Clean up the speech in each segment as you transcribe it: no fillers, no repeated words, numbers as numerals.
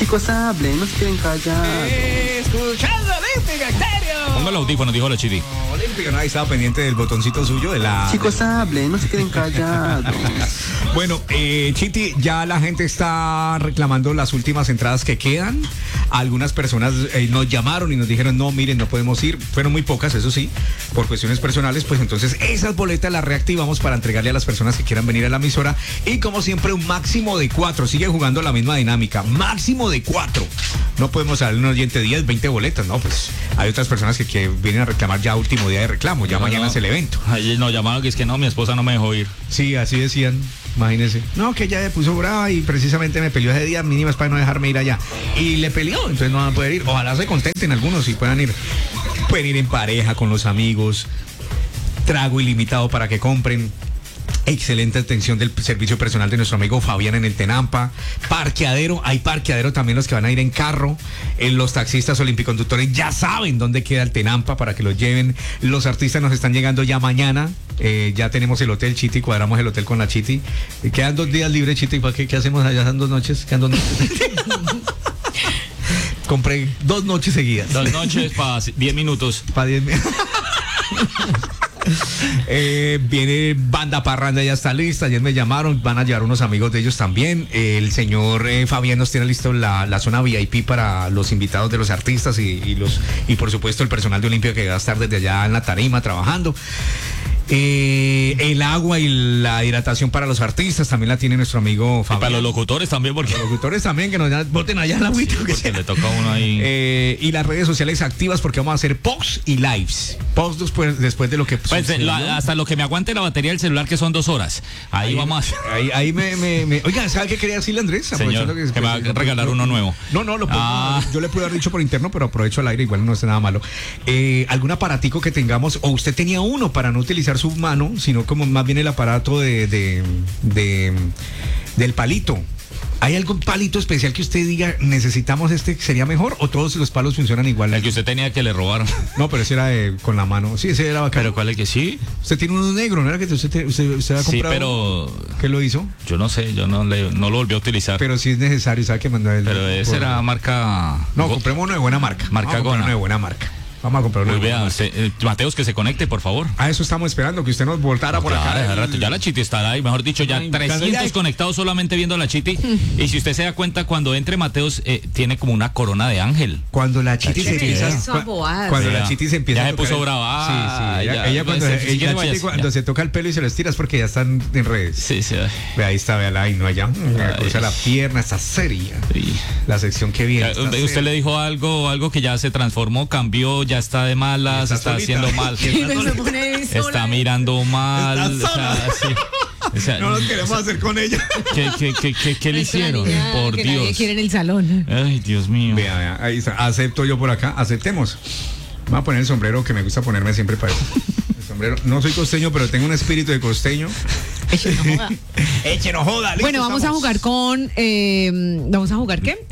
Chicos, hablen, no se queden callados. Escuchando Olímpica Estéreo. Ponga el audífono, dijo la Chiti. Olímpica, no, ahí estaba pendiente del botoncito suyo de la... Chicos, hablen, no se queden callados. Bueno, Chiti, ya la gente está reclamando las últimas entradas que quedan. Algunas personas nos llamaron y nos dijeron, no, miren, no podemos ir. Fueron muy pocas, eso sí, por cuestiones personales. Pues entonces esas boletas las reactivamos para entregarle a las personas que quieran venir a la emisora. Y como siempre, un máximo de 4. Sigue jugando la misma dinámica. Máximo de 4. No podemos darle un oyente 10, 20 boletas, no, pues hay otras personas que vienen a reclamar ya último día de reclamo. Ya mañana es el evento. Ayer nos llamaron que es que no, mi esposa no me dejó ir. Sí, así decían. Imagínese. No, que ella me puso brava y precisamente me peleó ese día mínimas para no dejarme ir allá. Y le peleó, entonces no van a poder ir. Ojalá se contenten algunos y puedan ir. Pueden ir en pareja, con los amigos. Trago ilimitado para que compren. Excelente atención del servicio personal de nuestro amigo Fabián en el Tenampa. Parqueadero, hay parqueadero también los que van a ir en carro. Los taxistas olimpiconductores ya saben dónde queda el Tenampa para que los lleven. Los artistas nos están llegando ya mañana. Ya tenemos el hotel Chiti, cuadramos el hotel con la Chiti. Quedan 2 días libres, Chiti. ¿Para qué hacemos allá? Son 2 noches. Quedan 2 noches. Compré 2 noches seguidas. 2 noches para 10 minutos. Para 10 minutos. Viene Banda Parranda, ya está lista. Ayer me llamaron, van a llevar unos amigos de ellos también. El señor Fabián nos tiene listo la zona VIP para los invitados de los artistas y por supuesto el personal de Olimpia que va a estar desde allá en la tarima trabajando. El agua y la hidratación para los artistas también la tiene nuestro amigo Fabián. Y para los locutores también, porque los locutores también que nos boten allá el agüita, sí, porque le toca a uno ahí. Y las redes sociales activas porque vamos a hacer posts y lives. Posts después de lo que pues, hasta lo que me aguante la batería del celular, que son 2 horas. Ahí vamos a... Ahí me... Oiga, ¿sabe qué quería decirle, Andrés? Señor, que me va a regalar uno nuevo. No, yo le puedo haber dicho por interno, pero aprovecho el aire, igual no es nada malo. ¿Algún aparatico que tengamos, o usted tenía uno para no utilizar su mano, sino como más bien el aparato del palito? ¿Hay algún palito especial que usted diga, necesitamos este, sería mejor, o todos los palos funcionan igual? El que usted tenía que le robaron. No, pero ese era con la mano. Sí, ese era bacán. ¿Pero cuál es que sí? Usted tiene uno negro, ¿no era que usted ha comprado? Sí, pero... ¿Qué lo hizo? Yo no sé, yo no lo volví a utilizar. Pero sí es necesario, ¿sabe que mandó él? Pero ese era marca... No, compremos uno de buena marca. Uno de buena marca. Vamos a comprar una. Muy bien, Mateos, que se conecte, por favor. A eso estamos esperando, que usted nos voltara por acá. Rato. Ya la Chiti estará ahí, mejor dicho, ya 300 conectados solamente viendo a la Chiti. Y si usted se da cuenta, cuando entre Mateos, tiene como una corona de ángel. Cuando la Chiti se empieza... Cuando la Chiti se empieza... Ya se puso brava. Sí. Ella cuando se toca el pelo y se lo estira es porque ya están en redes. Sí. Ve, ahí está, véala, ahí no allá. Cruza la pierna, está seria. Sí. La sección que viene. Usted le dijo algo que ya se transformó, cambió, ya está de malas, está haciendo mal, está mirando mal, o sea, no lo queremos hacer con ella. ¿Qué le hicieron? Por que Dios. Nadie quiere en el salón. Ay, Dios mío. Vea, ahí está. Acepto yo por acá, aceptemos. Voy a poner el sombrero que me gusta ponerme siempre para eso. El sombrero, no soy costeño, pero tengo un espíritu de costeño. Eche no joda. Bueno, vamos a jugar con... ¿Vamos a jugar qué?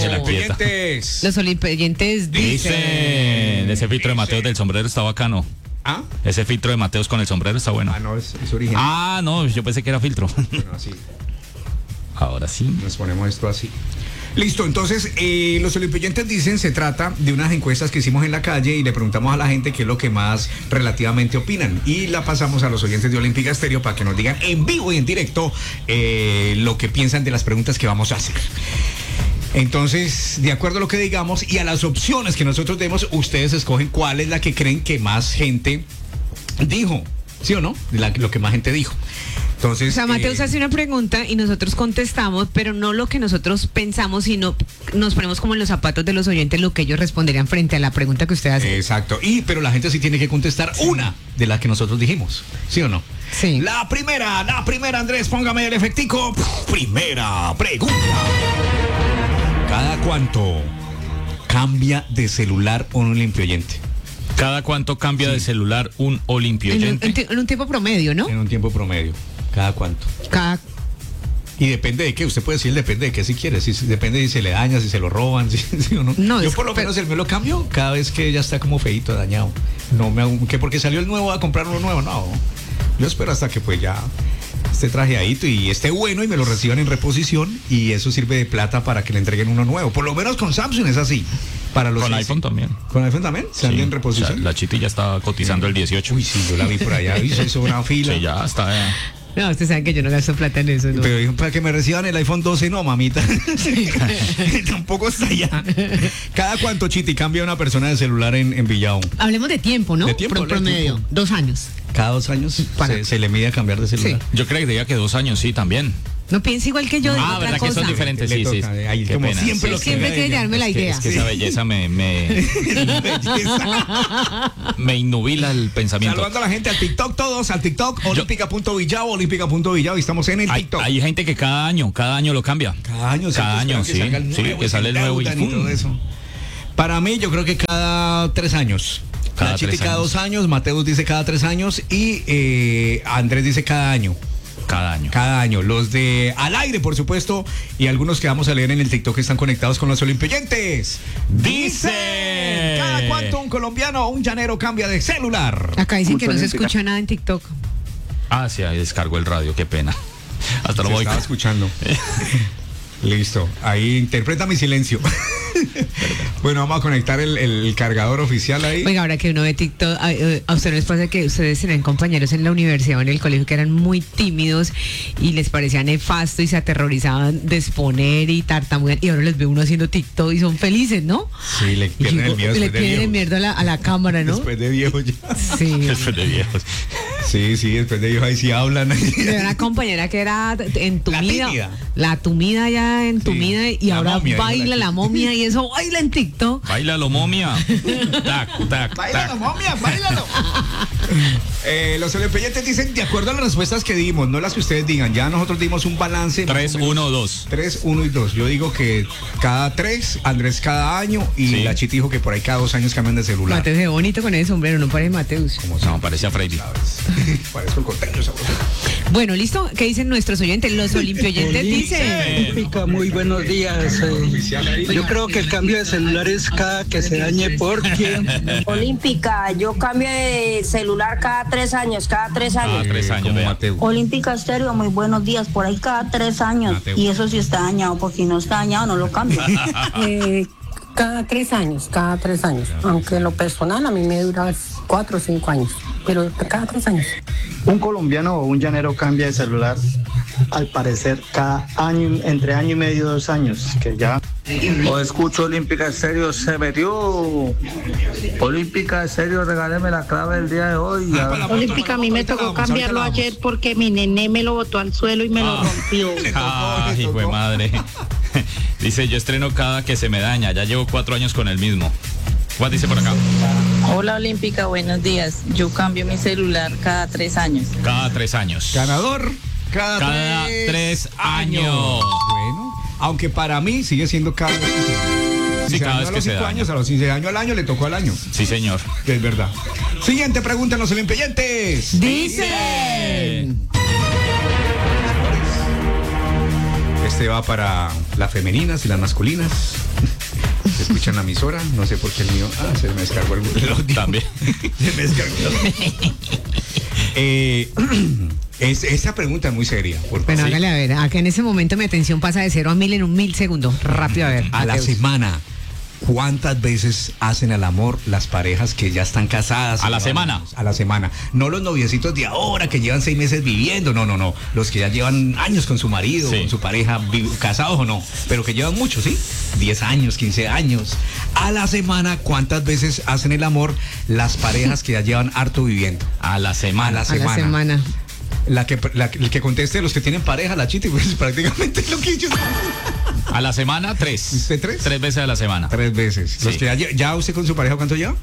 Los olimpientes dicen... Ese filtro de Mateos del sombrero está bacano. ¿Ah? Ese filtro de Mateos con el sombrero está bueno. Ah, no, es original. Ah, no, yo pensé que era filtro. Bueno, así. Ahora sí. Nos ponemos esto así. Listo, entonces los olimpientes dicen, se trata de unas encuestas que hicimos en la calle y le preguntamos a la gente qué es lo que más relativamente opinan y la pasamos a los oyentes de Olímpica Estéreo para que nos digan en vivo y en directo lo que piensan de las preguntas que vamos a hacer. Entonces, de acuerdo a lo que digamos y a las opciones que nosotros demos, ustedes escogen cuál es la que creen que más gente dijo, ¿sí o no? Lo que más gente dijo. Entonces, o sea, Mateus hace una pregunta y nosotros contestamos, pero no lo que nosotros pensamos, sino nos ponemos como en los zapatos de los oyentes lo que ellos responderían frente a la pregunta que usted hace. Exacto, pero la gente sí tiene que contestar una de las que nosotros dijimos, ¿sí o no? Sí. La primera, Andrés, póngame el efectico. Primera pregunta. ¿Cada cuánto cambia de celular un olimpioyente? ¿Cada cuánto cambia de celular un olimpioyente? En un tiempo promedio, ¿no? En un tiempo promedio. ¿Cada cuánto? Y depende de qué, usted puede decir depende de qué si quiere, depende si se le daña, si se lo roban, si o no. No, yo por lo menos el mío lo cambio cada vez que ya está como feito, dañado. No me hago, que porque salió el nuevo a comprar uno nuevo, no. Yo espero hasta que pues ya esté trajeadito y esté bueno y me lo reciban en reposición y eso sirve de plata para que le entreguen uno nuevo. Por lo menos con Samsung es así. Para los Con iPhone también. ¿Con iPhone también? ¿Se Sí, en reposición? o sea, la Chiti ya está cotizando el 18. Uy, sí, yo la vi por allá, y se hizo una fila. Sí, ya está. No, ustedes saben que yo no gasto plata en eso, ¿no? Pero dijo, para que me reciban el iPhone 12, no, mamita. Tampoco está allá. ¿Cada cuánto, Chiti, cambia una persona de celular en Villao? Hablemos de tiempo, ¿no? De tiempo, Por promedio, tiempo. 2 años. ¿Cada 2 años se le mide a cambiar de celular? Sí. Yo creería que 2 años, sí, también. No piensa igual que yo de otra verdad que cosa. son diferentes, Le sí, sí. toca, ahí Qué como pena, siempre sí. lo que Siempre ve quiere ella. darme la idea. Es que esa belleza me innubila el pensamiento. Saludando a la gente al TikTok, todos al TikTok, olímpica.villao, olímpica.villao, y estamos en el TikTok. Hay gente que cada año lo cambia. Cada año, Cada año, sí. Que sale el nuevo y y todo eso. Para mí, yo creo que cada 3 años. Cada La Chiti 3 cada años. 2 años, Mateus dice cada 3 años y Andrés dice cada año. Cada año. Cada año. Los de Al Aire, por supuesto, y algunos que vamos a leer en el TikTok que están conectados con los olimpioyentes. Dice. ¿Cada cuánto un colombiano o un llanero cambia de celular? Acá dicen que no se Olímpica. escucha nada en TikTok. Ah, sí, ahí descargo el radio, qué pena. Hasta lo Se voy. estaba escuchando. Listo. Ahí interpreta mi silencio. Bueno, vamos a conectar el cargador oficial ahí. Oiga, ahora que uno ve TikTok, a usted no les pasa que ustedes tenían compañeros en la universidad o en el colegio que eran muy tímidos y les parecía nefasto y se aterrorizaban de exponer y tartamudear, y ahora les ve uno haciendo TikTok y son felices, ¿no? Sí, le Y pierden el miedo le después de pierden el viejos. miedo a la cámara, ¿no? Después de viejo ya. Sí. Después de viejos. Sí, después de viejo ahí sí hablan. De una compañera que era entumida. tímida. La tumida ya entumida y la ahora momia, baila dijo la la momia y eso baila en TikTok. Bailalo, momia. Tac, tac, ¡Báilalo, tac. momia, báilalo! Los olimpioyentes dicen, de acuerdo a las respuestas que dimos, no las que ustedes digan, ya nosotros dimos un balance. 3, 1, 2. 3, 1 y 2. Yo digo que cada 3, Andrés cada año y Sí. la Chiti dijo que por ahí cada 2 años cambian de celular. Mateus es bonito con ese sombrero, no parece Mateus. No, parece a Freddy. Parezco el costeño, sabroso. Bueno, listo. ¿Qué dicen nuestros oyentes? Los olimpioyentes dicen. Olímpica, muy buenos días. Yo creo que el cambio de celular es cada que se dañe porque Olímpica, yo cambio de celular cada 3 años, cada 3 años. Cada 3 años, Como vea. Mateo. Olímpica Estéreo, muy buenos días. Por ahí cada 3 años. Mateo. Y eso sí está dañado, porque si no está dañado no lo cambio. Cada 3 años, cada 3 años. Aunque lo personal a mí me dura 4 o 5 años, pero cada 3 años. Un colombiano o un llanero cambia de celular, al parecer, cada año, entre año y medio, 2 años, que ya. o escucho Olímpica Estéreo, se metió. Olímpica Estéreo, regáleme la clave del día de hoy. Olímpica, a mí me tocó cambiarlo ayer porque mi nené me lo botó al suelo y me lo rompió. Ay, hijo de madre. Dice, yo estreno cada que se me daña. Ya llevo 4 años con el mismo. ¿Cuál dice por acá? Hola Olímpica, buenos días. Yo cambio mi celular cada 3 años. Cada 3 años. Ganador Cada 3 años. Bueno, aunque para mí sigue siendo cada 15 años. Sí, cada vez a que los se 5 daña. años, a los 15 años al año le tocó al año. Sí, señor. Que es verdad. Siguiente pregunta en los olimpioyentes. Dicen. Este va para las femeninas y las masculinas. Se escucha en la emisora, no sé por qué el mío. Se me descargó el audio. También. Se me descargó el audio. Esta pregunta es muy seria. Por Bueno, favor. hágale a ver. Acá en ese momento mi atención pasa de 0 a 1000 en un milisegundo. Rápido, a ver. A la Mateus. semana, ¿cuántas veces hacen el amor las parejas que ya están casadas? A la semana. A la semana. No los noviecitos de ahora que llevan 6 meses viviendo. No. Los que ya llevan años con su marido, Sí. con su pareja, casados o no. Pero que llevan mucho, ¿sí? 10 años, 15 años. A la semana, ¿cuántas veces hacen el amor las parejas que ya llevan harto viviendo? A la semana. A A la semana. El que conteste, los que tienen pareja, la Chiti, pues prácticamente es lo que ellos. A la semana, 3. ¿Usted 3? 3 veces a la semana. 3 veces. Sí. Los que ya usted con su pareja, ¿cuánto lleva?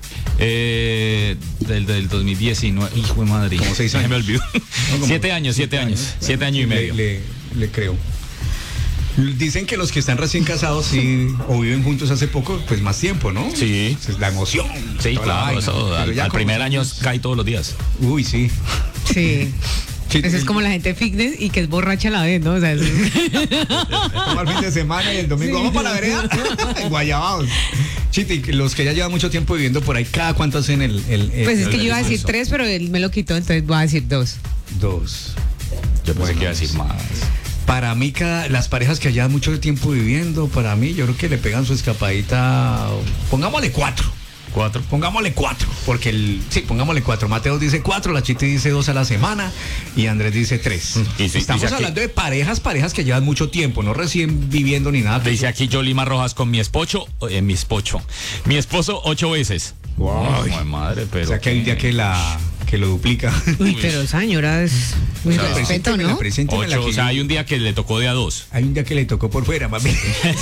Del 2019. Hijo de madre. Como 6 Se me años. olvidó. como 7 años. 7 años y medio. Le creo. Dicen que los que están recién casados sí, o viven juntos hace poco, pues más tiempo, ¿no? Sí. Es la emoción. Sí, toda la claro. vaina. Eso, Pero ya al como- primer año cae todos los días. Uy, sí. Sí. Sí, Eso es como la gente fitness y que es borracha a la vez, ¿no? O sea, Toma el fin de semana y el domingo vamos para la vereda. En Guayabados. Chiti, los que ya llevan mucho tiempo viviendo por ahí, ¿cada cuánto hacen el pues es que yo iba a decir eso. 3, pero él me lo quitó, entonces voy a decir 2. 2. Yo pensé que iba a decir más. Para mí, las parejas que llevan mucho tiempo viviendo, para mí, yo creo que le pegan su escapadita, pongámosle 4. Pongámosle 4, porque pongámosle 4. Mateo dice 4, la Chiti dice 2 a la semana y Andrés dice 3. Estamos hablando de parejas que llevan mucho tiempo, no recién viviendo ni nada. Dice aquí Yolima Rojas con mi esposo 8 veces. Wow. Ay, madre, pero. O sea que hay un día que lo duplica. Uy, pero señora es muy respeto, ¿no? 8, o sea, hay un día que le tocó de a 2. Hay un día que le tocó por fuera, mami.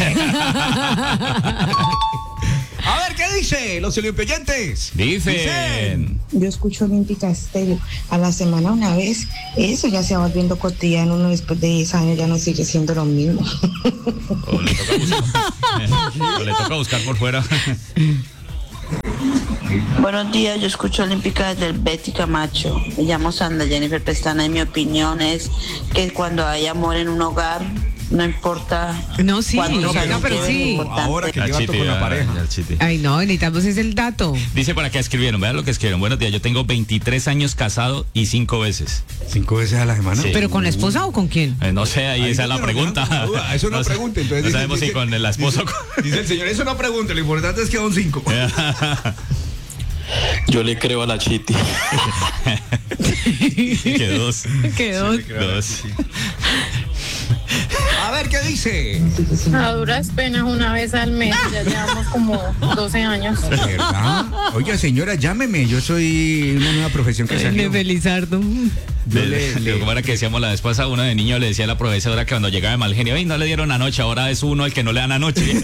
A ver, ¿qué dice? Los teleoyentes. Dicen. Yo escucho Olímpica Estéreo a la semana una vez. Eso ya se va volviendo cotidiano. Uno después de 10 años ya no sigue siendo lo mismo. O le toca buscar por fuera. Buenos días, yo escucho Olímpica desde el Betty Camacho. Me llamo Sandra Jennifer Pestana y mi opinión es que cuando hay amor en un hogar, no importa. No, sí, pero sí. Ahora que lleva con la pareja. Ay, no, necesitamos es el dato. Dice para qué escribieron, vean lo que escribieron. Buenos días, yo tengo 23 años casado y 5 veces. 5 veces a la semana. Sí. ¿Pero con la esposa o con quién? No sé, ahí esa es la pregunta. Eso no pregunta. Entonces no sabemos si con el esposo. Dice el señor, eso no pregunta, lo importante es que son 5. Yo le creo a la Chiti. Que 2. Que 2. A ver, ¿qué dice? A duras penas una vez al mes, ya llevamos como 12 años. ¿Verdad? Oiga, señora, llámeme, yo soy una nueva profesión que salió. Felizardo. Como era que decíamos la vez pasada, uno de niño le decía a la profesora que cuando llegaba de mal genio, no le dieron anoche, ahora es uno el que no le dan anoche.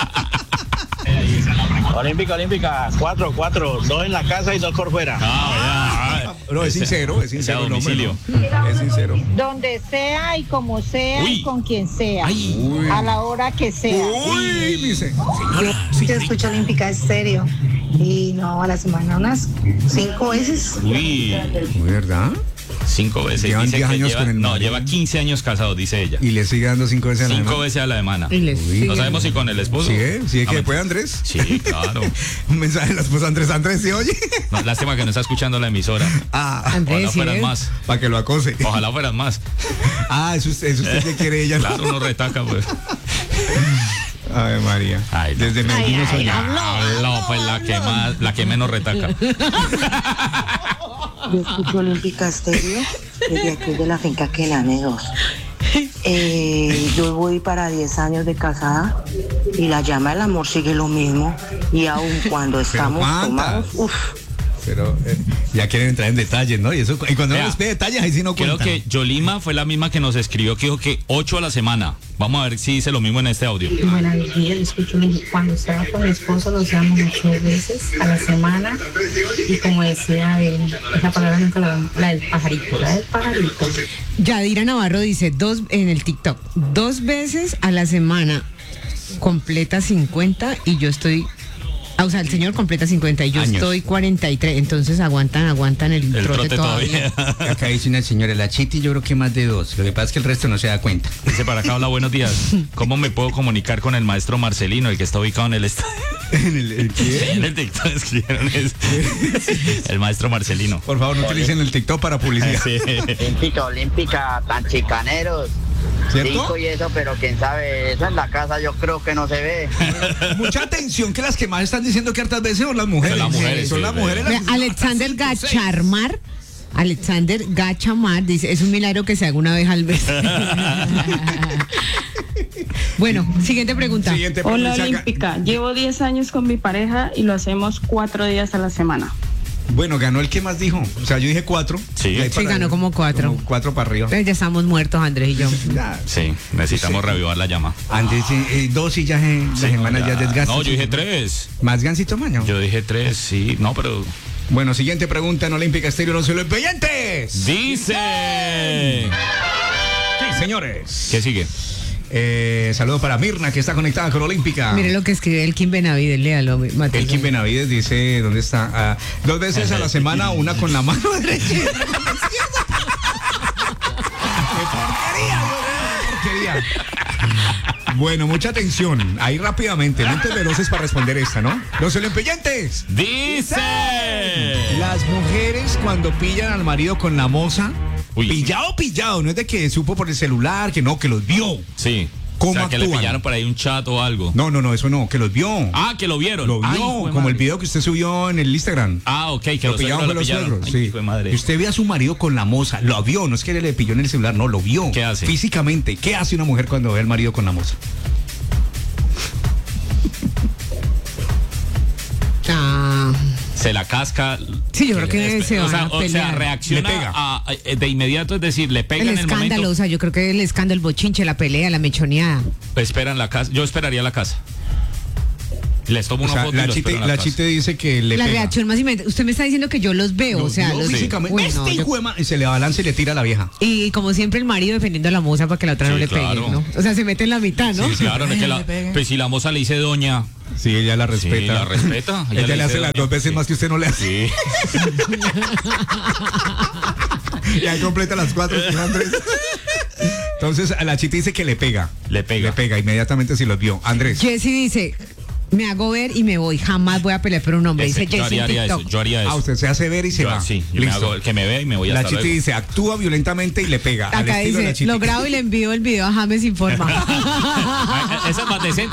Olímpica, 4, 2 en la casa y 2 por fuera. No, es sincero. A domicilio. Es sincero. Donde sea y como sea y con quien sea. Uy. A la hora que sea. Uy, mi señora. Yo escucho Olímpica Estéreo y no, a la semana unas 5 veces. Uy. ¿Verdad? 5 veces. Llevan Dice 10 que años con el marido. lleva 15 años casado, dice ella. Y le sigue dando 5 veces a la semana. 5 veces a la semana. No sabemos si con el esposo. ¿Sigue que después Andrés? Sí, claro. Un mensaje de la esposa Andrés, ¿sí oye? No, lástima que no está escuchando la emisora. Andrés, ojalá fueran más. Para que lo acose. Ojalá fueran más. Es usted que quiere ella. Claro, uno retaca, pues. Ave María. Ay, no. Desde Medellín No, pues la que menos retaca. Yo escucho Olímpica Estéreo desde aquí de la finca Quelane 2. Yo voy para 10 años de casada y la llama del amor sigue lo mismo. Y aun cuando estamos tomados, Pero ya quieren entrar en detalles, ¿no? Y cuando no les pide detalles, ahí sí no cuentan. Creo que Yolima fue la misma que nos escribió, que dijo que 8 a la semana. Vamos a ver si dice lo mismo en este audio. Buenos días, escucho cuando estaba con mi esposo, lo usamos 8 veces a la semana. Y como decía él, esa palabra nunca la del pajarito, Yadira Navarro dice en el TikTok, 2 veces a la semana, completa 50 y yo estoy... O sea, el señor completa 50 y yo estoy 43, entonces aguantan el trote todavía. Acá dice una señora, la Chiti yo creo que más de 2, lo que pasa es que el resto no se da cuenta. Dice para acá, hola, buenos días. ¿Cómo me puedo comunicar con el maestro Marcelino, el que está ubicado en el estadio? ¿El qué? En el TikTok escribieron eso. El maestro Marcelino. Por favor, no utilicen el TikTok para publicidad. Sí. Olímpica, tan chicaneros. ¿Cierto? 5 y eso, pero quién sabe, eso en la casa yo creo que no se ve. Mucha atención, que las que más están diciendo que hartas veces son las mujeres. Son las mujeres. Alexander Gachamar dice, es un milagro que se haga una vez al mes. Bueno, siguiente pregunta. Hola, Olímpica, llevo 10 años con mi pareja y lo hacemos 4 días a la semana. Bueno, ganó el que más dijo. O sea, yo dije 4. Sí, ganó como 4. Como 4 para arriba. Ya estamos muertos, Andrés y yo. Sí, necesitamos reavivar la llama. Antes, 2 y ya la semana ya desgasta. No, yo dije 3. ¿Más gancito, maño? Yo dije 3, sí. No, pero... Bueno, siguiente pregunta en Olímpica Estéreo, los oyentes. Dice... Sí, señores. ¿Qué sigue? Saludo para Mirna, que está conectada con Olímpica. Mire lo que escribe Elkin Benavides, léalo, Mateo. Elkin Benavides dice, ¿dónde está? 2 veces a la semana, una con la mano derecha. ¡Qué porquería! Bueno, mucha atención. Ahí rápidamente, mentes veloces para responder esta, ¿no? Los oyentes. Dice... Las mujeres cuando pillan al marido con la moza, Pillado, no es de que supo por el celular, que no, que los vio. Sí. ¿Cómo o sea, que le actúan? pillaron por ahí un chat o algo. No, eso no, que los vio. Ah, que lo vieron. Lo vio, Ay, como el video que usted subió en el Instagram. Ah, ok, que lo pillaron con los suegros. Ay, Sí. hijo de madre. Y usted ve a su marido con la moza, lo vio, no es que le pilló en el celular, no, lo vio. ¿Qué hace? Físicamente, ¿qué hace una mujer cuando ve al marido con la moza? Se la casca. Sí, yo creo que se van a pelear. O sea, reacciona de inmediato, es decir, le pega el en el momento. escándalo, o sea, yo creo que el escándalo, el bochinche, la pelea, la mechoneada. Esperan la casa. Yo esperaría la casa. Les tomo una foto y lo espero en la casa. Chite dice que le la pega. reacción más inmediata. Usted me está diciendo que yo los veo, o sea, los físicamente. Uy, no, Y se le abalanza y le tira a la vieja. Y como siempre el marido defendiendo a la moza para que la otra no le pegue, ¿no? O sea, se mete en la mitad, ¿no? Sí, claro, no es que pues si la moza le dice doña. Sí, ella la respeta. Sí, la respeta. Ella le hace las 2 veces más que usted no le hace. Sí. Y ahí completa las 4, Andrés. Entonces, a la Chita dice que le pega. Le pega Inmediatamente si los vio. Andrés. Jessy dice, me hago ver y me voy. Jamás voy a pelear por un hombre. Dice Jessy en TikTok. Yo haría eso. Usted se hace ver y se va. Sí, yo me hago que me vea y me voy a La Chita dice, actúa violentamente y le pega. Acá dice, lo grabo y le envío el video a James Informa. Esa es más decente.